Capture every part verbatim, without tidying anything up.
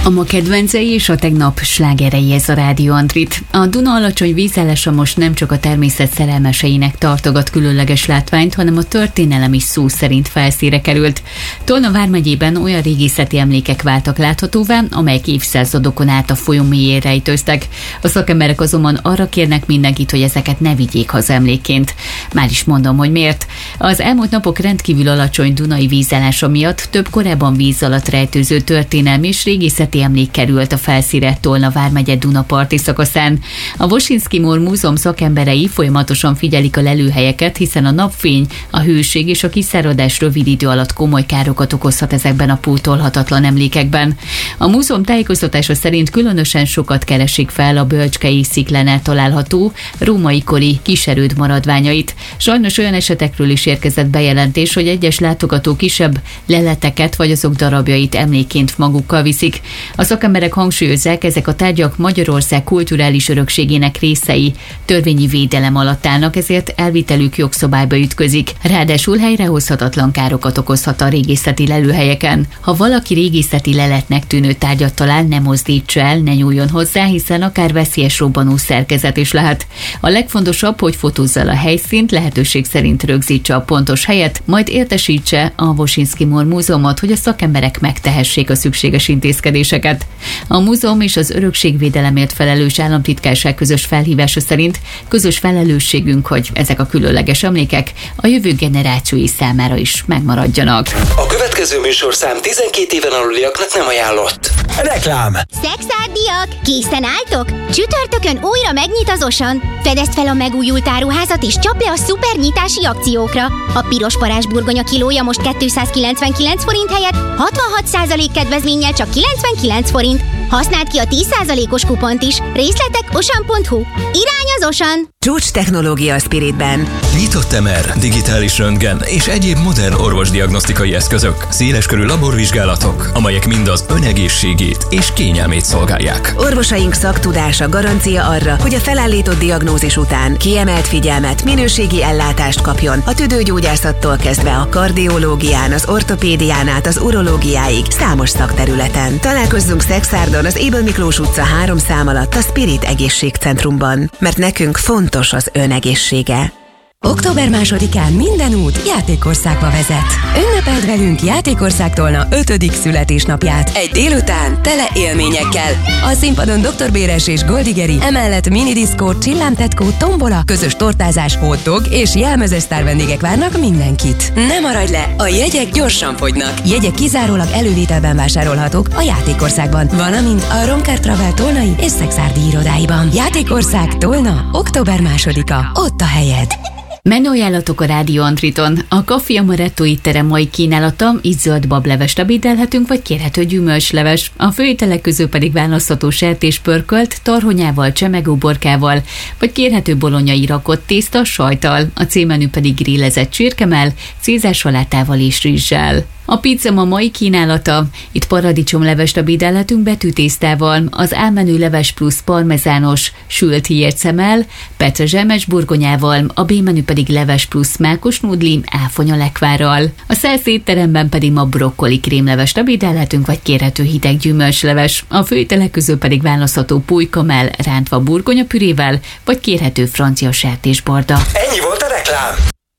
A ma kedvencei és a tegnap slágerei ez a Rádió Antrit. A Duna alacsony vízállása most nem csak a természet szerelmeseinek tartogat különleges látványt, hanem a történelem is szó szerint felszínre került. Tolna vármegyében olyan régészeti emlékek váltak láthatóvá, amelyek évszázadokon át a folyó mélyén rejtőztek. A szakemberek azonban arra kérnek mindenkit, hogy ezeket ne vigyék haza emlékként. Már is mondom, hogy miért. Az elmúlt napok rendkívül alacsony dunai vízállása miatt több korábban víz alatt rejtőző történelmi és régészeti emlék került a felszínre Tolna vármegye Dunaparti szakaszán. A Wosinski Moor Múzeum szakemberei folyamatosan figyelik a lelőhelyeket, hiszen a napfény, a hőség és a kiszáradás rövid idő alatt komoly károkat okozhat ezekben a pótolhatatlan emlékekben. A múzeum tájékoztatása szerint különösen sokat keresik fel a Bölcskei sziklánál található római kori kiserőd maradványait. Sajnos olyan esetekről is érkezett bejelentés, hogy egyes látogatók kisebb leleteket vagy azok darabjait emlékként magukkal viszik. A szakemberek hangsúlyozzák, ezek a tárgyak Magyarország kulturális örökségének részei, törvényi védelem alatt állnak, ezért elvitelük jogszabályba ütközik. Ráadásul helyrehozhatatlan károkat okozhat a régészeti lelőhelyeken. Ha valaki régészeti leletnek tűnő tárgyat talál, ne mozdítsa el, ne nyúljon hozzá, hiszen akár veszélyes robbanó szerkezet is lehet. A legfontosabb, hogy fotózza a helyszínt, lehetőség szerint rögzítse a pontos helyet, majd értesítse a Wosinski Moor Múzeumot, hogy a szakemberek megtehessék a szükséges intézkedéseket. A múzeum és az örökségvédelemért felelős államtitkárság közös felhívása szerint közös felelősségünk, hogy ezek a különleges emlékek a jövő generációi számára is megmaradjanak. A következő műsorszám tizenkét éven aluliaknak nem ajánlott. Reklám! Szexárdiak, készen álltok? Csütörtökön újra megnyit az Osan. Fedezd fel a megújult áruházat és csap le a szuper nyitási akciókra. A piros parázs burgonya kilója most kétszázkilencvenkilenc forint helyett hatvanhat százalék kedvezménnyel csak kilencvenkilenc forint. Használd ki a tíz százalékos kupont is. Részletek osan pont hu. Irány az Osan! Csúcs technológia a Spiritben. Nyitott em er, digitális röntgen és egyéb modern orvosdiagnosztikai eszközök, széleskörű laborvizsgálatok, amelyek mind az ön egészségét és kényelmét szolgálják. Orvosaink szaktudása garancia arra, hogy a felállított diagnózis után kiemelt figyelmet, minőségi ellátást kapjon a tüdőgyógyászattól kezdve a kardiológián, az ortopédián át az urológiáig számos szakterületen. Találkozzunk Szexárdon az Ébel Miklós utca három szám alatt a Spirit Egészségcentrumban, mert nekünk fontos az ön egészsége. október másodikán minden út Játékországba vezet. Ünnepeld velünk Játékország Tolna ötödik születésnapját. Egy délután tele élményekkel. A színpadon doktor Béres és Goldigeri, emellett minidiszkó, csillámtetkó, tombola, közös tortázás, hotdog és jelmezes sztár vendégek várnak mindenkit. Ne maradj le, a jegyek gyorsan fogynak. Jegyek kizárólag elővételben vásárolhatók a Játékországban, valamint a Romker Travel tolnai és szexárdi irodáiban. Játékország Tolna, október másodika. Ott a helyed. Menő ajánlatok a Rádió Antriton. A Café Amaretto étterem mai kínálata, így zöld bablevest ebédelhetünk, vagy kérhető gyümölcsleves. A főételek közül pedig választható sertéspörkölt, tarhonyával, csemegóborkával, vagy kérhető bolonyai rakott tészta sajttal. A C-menü pedig grillezett csirkemell, cézársalátával és rizssel. A pizza ma mai kínálata. Itt paradicsomlevest ebédelhetünk betűtésztával, az A-menü leves plusz parmezános, sült híért szemel, petrezselmes burgonyával, a B-menü pedig leves plusz mákos nudli, áfonya lekvárral. A Szelsz étteremben pedig ma brokkoli krémlevest ebédelhetünk, vagy kérhető hideg gyümölcsleves. A főételek közül pedig választható pulykamell rántva burgonyapürével, vagy kérhető francia sertésborda. Ennyi volt a reklám!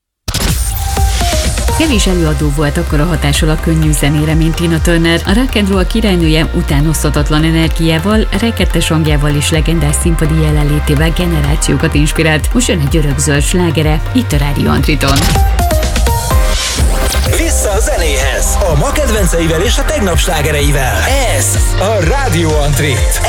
Kevés előadó volt akkora hatással a könnyű zenére, mint Tina Turner. A rock and roll királynője utánozhatatlan energiával, rekettes hangjával és legendás színpadi jelenlétével generációkat inspirált. Most jön egy örökzöld slágere, itt a Rádió Antriton. Vissza a zenéhez! A ma kedvenceivel és a tegnap slágereivel. Ez a Rádió Antrit.